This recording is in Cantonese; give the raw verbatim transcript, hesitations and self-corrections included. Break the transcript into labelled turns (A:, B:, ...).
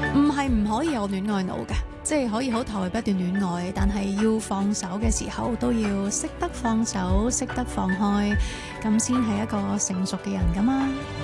A: 唔係唔可以有戀愛腦嘅，即係可以好投入一段戀愛，但係要放手嘅時候都要識得放手，識得放開，咁先係一個成熟嘅人㗎嘛。